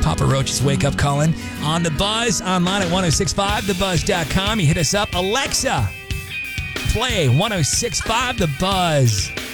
Papa Roach's Wake Up Calling on The Buzz, online at 1065thebuzz.com. You hit us up. Alexa, play 1065 The Buzz.